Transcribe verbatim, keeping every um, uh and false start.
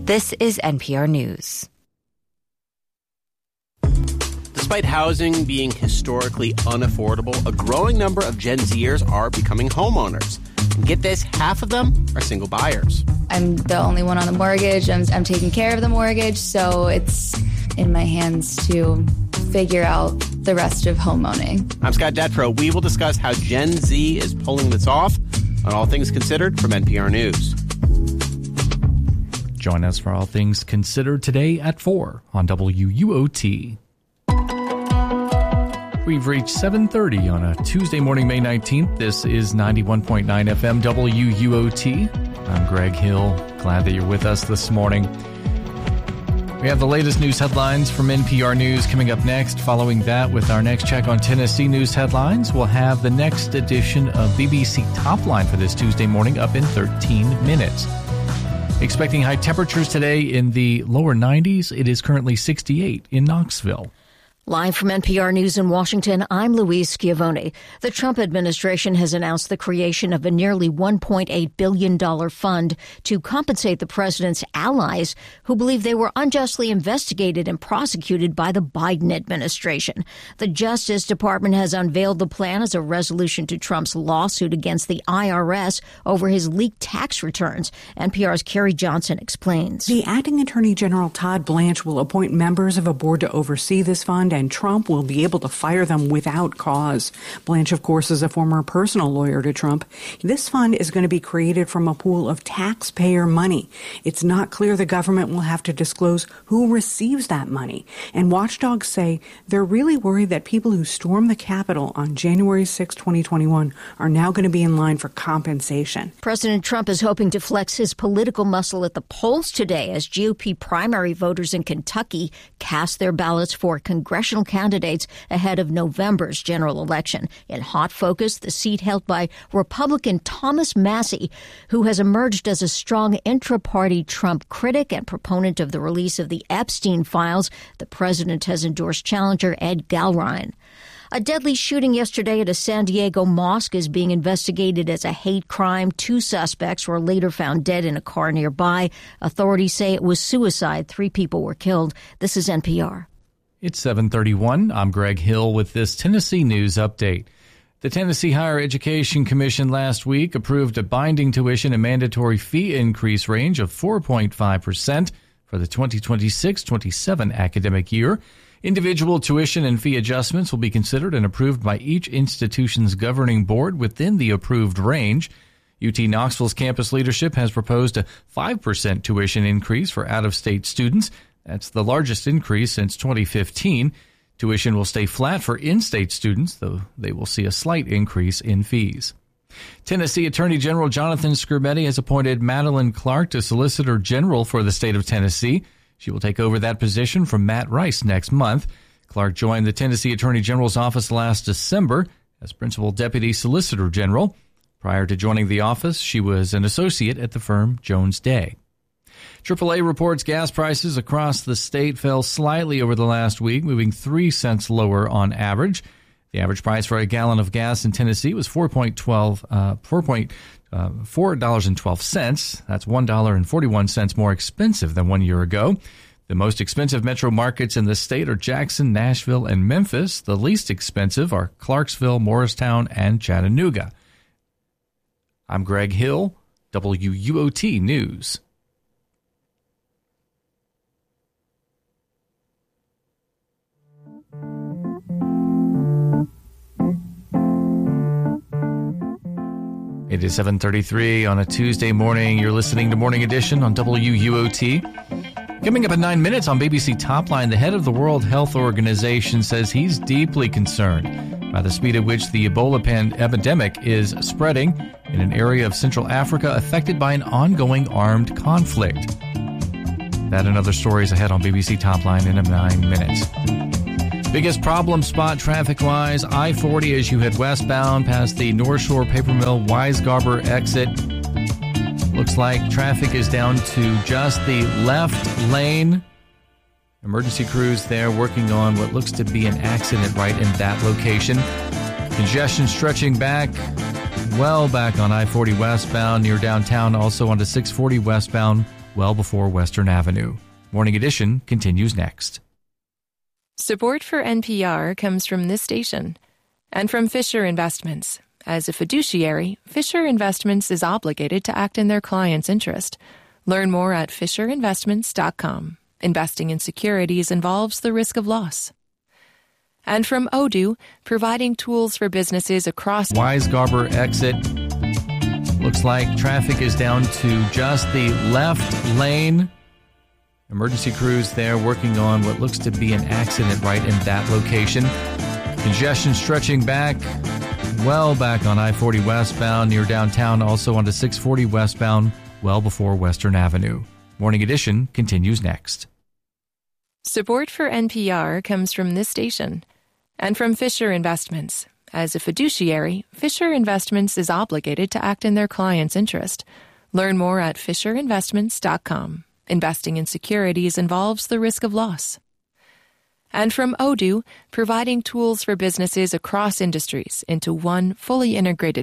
This is N P R News. Despite housing being historically unaffordable, a growing number of Gen Zers are becoming homeowners. And get this, half of them are single buyers. I'm the only one on the mortgage. I'm, I'm taking care of the mortgage, so it's in my hands to figure out the rest of homeowning. I'm Scott Detrow. We will discuss how Gen Z is pulling this off on All Things Considered from N P R News. Join us for All Things Considered today at four on W U O T. We've reached seven thirty on a Tuesday morning, May nineteenth. This is ninety-one point nine F M W U O T. I'm Greg Hill. Glad that you're with us this morning. We have the latest news headlines from N P R News coming up next. Following that, with our next check on Tennessee news headlines, we'll have the next edition of B B C Topline for this Tuesday morning up in thirteen minutes. Expecting high temperatures today in the lower nineties. It is currently sixty-eight in Knoxville. Live from N P R News in Washington, I'm Louise Schiavone. The Trump administration has announced the creation of a nearly one point eight billion dollars fund to compensate the president's allies who believe they were unjustly investigated and prosecuted by the Biden administration. The Justice Department has unveiled the plan as a resolution to Trump's lawsuit against the I R S over his leaked tax returns. N P R's Carrie Johnson explains. The acting Attorney General Todd Blanche will appoint members of a board to oversee this fund, and Trump will be able to fire them without cause. Blanche, of course, is a former personal lawyer to Trump. This fund is going to be created from a pool of taxpayer money. It's not clear the government will have to disclose who receives that money. And watchdogs say they're really worried that people who stormed the Capitol on January sixth, twenty twenty-one are now going to be in line for compensation. President Trump is hoping to flex his political muscle at the polls today as G O P primary voters in Kentucky cast their ballots for congressional candidates ahead of November's general election. In hot focus, the seat held by Republican Thomas Massie, who has emerged as a strong intra-party Trump critic and proponent of the release of the Epstein files. The president has endorsed challenger Ed Galrine. A deadly shooting yesterday at a San Diego mosque is being investigated as a hate crime. Two suspects were later found dead in a car nearby. Authorities say it was suicide. Three people were killed. This is N P R. It's seven thirty-one. I'm Greg Hill with this Tennessee News Update. The Tennessee Higher Education Commission last week approved a binding tuition and mandatory fee increase range of four point five percent for the twenty twenty-six twenty-seven academic year. Individual tuition and fee adjustments will be considered and approved by each institution's governing board within the approved range. U T Knoxville's campus leadership has proposed a five percent tuition increase for out-of-state students. That's the largest increase since twenty fifteen. Tuition will stay flat for in-state students, though they will see a slight increase in fees. Tennessee Attorney General Jonathan Skrmetti has appointed Madeline Clark to Solicitor General for the state of Tennessee. She will take over that position from Matt Rice next month. Clark joined the Tennessee Attorney General's office last December as Principal Deputy Solicitor General. Prior to joining the office, she was an associate at the firm Jones Day. triple A reports gas prices across the state fell slightly over the last week, moving three cents lower on average. The average price for a gallon of gas in Tennessee was four dollars and twelve cents. That's one dollar and forty-one cents more expensive than one year ago. The most expensive metro markets in the state are Jackson, Nashville, and Memphis. The least expensive are Clarksville, Morristown, and Chattanooga. I'm Greg Hill, W U O T News. It is seven thirty-three on a Tuesday morning. You're listening to Morning Edition on W U O T. Coming up in nine minutes on B B C Topline, the head of the World Health Organization says he's deeply concerned by the speed at which the Ebola pan- epidemic is spreading in an area of Central Africa affected by an ongoing armed conflict. That and other stories ahead on B B C Topline in nine minutes. Biggest problem spot traffic-wise, I forty as you head westbound past the North Shore Paper Mill Weisgarber exit. Looks like traffic is down to just the left lane. Emergency crews there working on what looks to be an accident right in that location. Congestion stretching back, well back on I forty westbound near downtown, also onto six forty westbound well before Western Avenue. Morning Edition continues next. Support for N P R comes from this station and from Fisher Investments. As a fiduciary, Fisher Investments is obligated to act in their client's interest. Learn more at fisher investments dot com. Investing in securities involves the risk of loss. And from Odoo, providing tools for businesses across Weisgarber exit. Looks like traffic is down to just the left lane. Emergency crews there working on what looks to be an accident right in that location. Congestion stretching back, well back on I forty westbound near downtown, also onto six forty westbound, well before Western Avenue. Morning Edition continues next. Support for N P R comes from this station and from Fisher Investments. As a fiduciary, Fisher Investments is obligated to act in their client's interest. Learn more at fisher investments dot com. Investing in securities involves the risk of loss. And from Odoo, providing tools for businesses across industries into one fully integrated